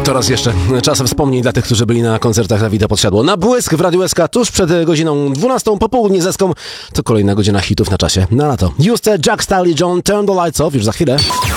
To raz jeszcze czasem wspomnień dla tych, którzy byli na koncertach Dawida Podsiadło. Na błysk w Radiu SK tuż przed godziną 12 po południe z Eską. To kolejna godzina hitów na czasie na lato. Juste, Jack Style i John, Turn the Lights Off już za chwilę.